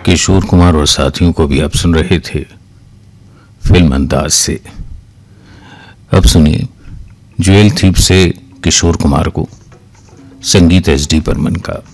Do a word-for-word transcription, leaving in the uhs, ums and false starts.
किशोर कुमार और साथियों को भी आप सुन रहे थे फिल्म अंदाज से। अब सुनिए ज्वेल थीप से किशोर कुमार को, संगीत एस डी बर्मन का।